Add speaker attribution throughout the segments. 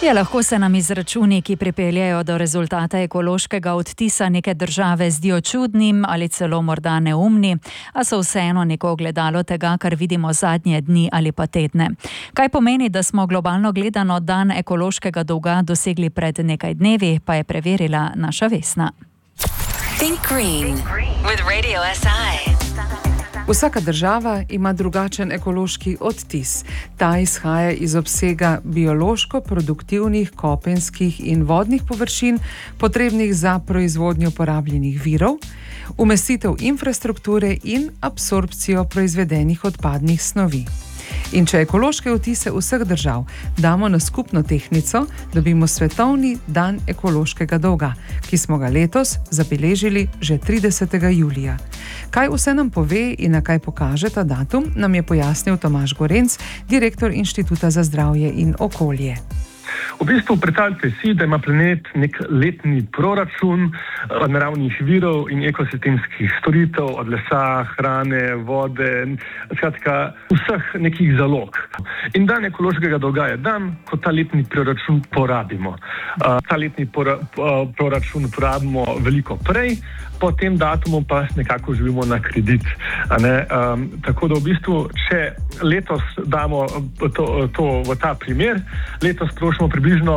Speaker 1: Ja, lahko se nam izračuni, ki pripeljejo do rezultata ekološkega odtisa neke države, zdijo čudnim ali celo morda neumni, a so vseeno neko ogledalo tega, kar vidimo zadnje dni ali pa tedne. Kaj pomeni, da smo globalno gledano dan ekološkega dolga dosegli pred nekaj dnevi, pa je preverila naša Vesna.
Speaker 2: Think Green with Radio SI.
Speaker 3: Vsaka država ima drugačen ekološki odtis. Ta izhaja iz obsega biološko produktivnih kopenskih in vodnih površin, potrebnih za proizvodnjo porabljenih virov, umestitev infrastrukture in absorpcijo proizvedenih odpadnih snovi. In če ekološke odtise vseh držav damo na skupno tehtnico, dobimo svetovni dan ekološkega dolga, ki smo ga letos zabeležili že 30. julija. Kaj vse nam pove in na kaj pokaže ta datum, nam je pojasnil Tomaž Gorenc, direktor Inštituta za zdravje in okolje.
Speaker 4: V bistvu predstavljate si, da ima planet nek letni proračun naravnih virov in ekosistemskih storitev, od lesa, hrane, vode, skratka vseh nekih zalog. In dan ekološkega dolga je dan, ko ta letni proračun porabimo. Ta letni proračun porabimo veliko prej, po tem datumu pa nekako živimo na kredit. Tako da v bistvu, če letos damo to v ta primer, letos trošimo približno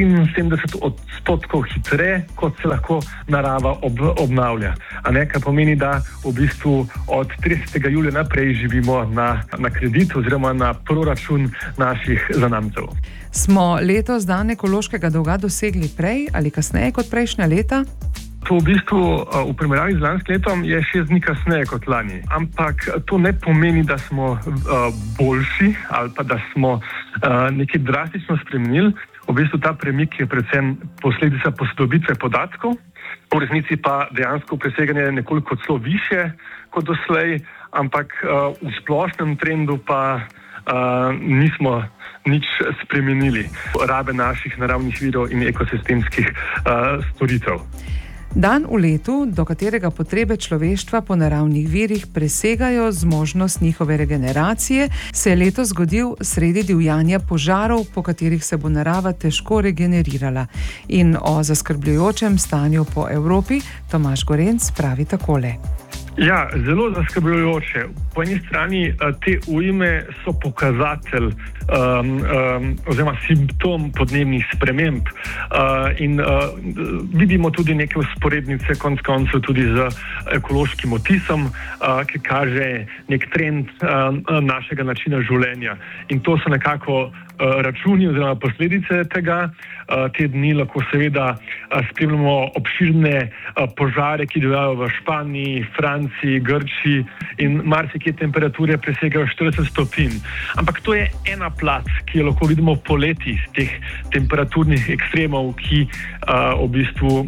Speaker 4: 73% hitreje, kot se lahko narava obnavlja. Kar pomeni, da v bistvu od 30. julija naprej živimo na kredit oziroma na proračun naših zanamcev.
Speaker 3: Smo letos dan ekološkega dolga dosegli prej ali kasneje kot prejšnja leta?
Speaker 4: To v bistvu v primerjavi z lanskim letom je 6 dni kasneje kot lani. Ampak to ne pomeni, da smo boljši ali pa da smo nekaj drastično spremenili. V bistvu ta premik je predvsem posledica posodobitve podatkov, v resnici pa dejansko preseganje nekoliko celo više kot doslej, ampak v splošnem trendu pa nismo nič spremenili rabe naših naravnih virov in ekosistemskih storitev.
Speaker 3: Dan v letu, do katerega potrebe človeštva po naravnih virih presegajo zmožnost njihove regeneracije, se je letos zgodil sredi divjanja požarov, po katerih se bo narava težko regenerirala. In o zaskrbljujočem stanju po Evropi Tomaž Gorenc pravi takole.
Speaker 4: Ja, zelo zaskrbljujoče. Po eni strani te ujme so pokazatelj oziroma simptom podnebnih sprememb in vidimo tudi neke vzporednice konec koncev tudi z ekološkim odtisom, ki kaže nek trend našega načina življenja. In to so nekako računi oziroma posledice tega. Te dni lahko seveda spremljamo obširne požare, ki divjajo v Španiji, Franciji, Grčiji in marsikje temperature presegajo 40 stopinj. Ampak to je ena plat, ki jo lahko vidimo poleti z teh temperaturnih ekstremov, ki v bistvu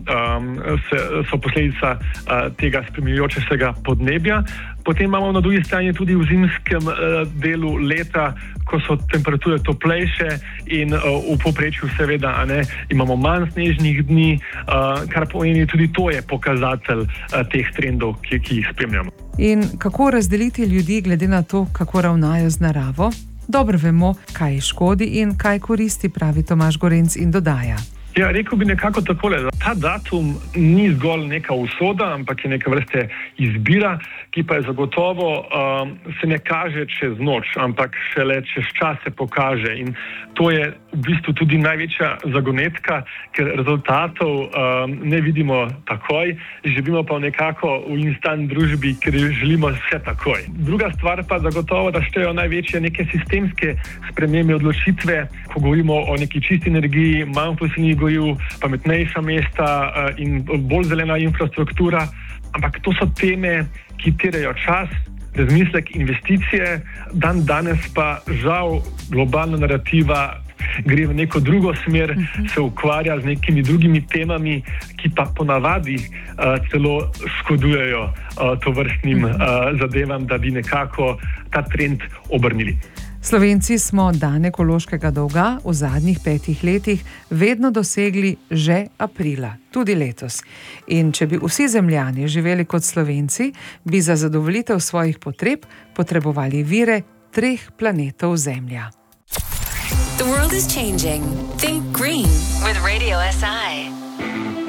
Speaker 4: so posledica tega spreminjajočega podnebja. Potem imamo na drugi strani tudi v zimskem delu leta, ko so temperature toplejše in v povprečju seveda imamo manj snežnih dni, kar pomeni tudi to je pokazatelj teh trendov, ki jih spremljamo.
Speaker 3: In kako razdeliti ljudi glede na to, kako ravnajo z naravo? Dobro vemo, kaj škodi in kaj koristi, pravi Tomaž Gorenc in dodaja.
Speaker 4: Ja, rekel bi nekako takole, da ta datum ni zgolj neka usoda, ampak je neka vrste izbira, ki pa je zagotovo se ne kaže čez noč, ampak šele čez čas se pokaže. In to je v bistvu tudi največja zagonetka, ker rezultatov ne vidimo takoj, živimo pa nekako v instant družbi, ker želimo vse takoj. Druga stvar pa zagotovo, da štejejo največje neke sistemske spremembe odločitve, ko govorimo o neki čisti energiji, manj fosilnih goriv, pametnejša mesta in bolj zelena infrastruktura, ampak to so teme, ki terjajo čas, razmislek, investicije. Danes pa žal globalna narativa gre v neko drugo smer, se ukvarja z nekimi drugimi temami, ki pa ponavadi celo škodujejo tovrstnim zadevam, da bi nekako ta trend obrnili.
Speaker 3: Slovenci smo dan ekološkega dolga v zadnjih 5 letih vedno dosegli že aprila, tudi letos. In če bi vsi zemljani živeli kot Slovenci, bi za zadovoljitev svojih potreb potrebovali vire 3 planetov Zemlja.
Speaker 2: The world is changing. Think green with Radio SI.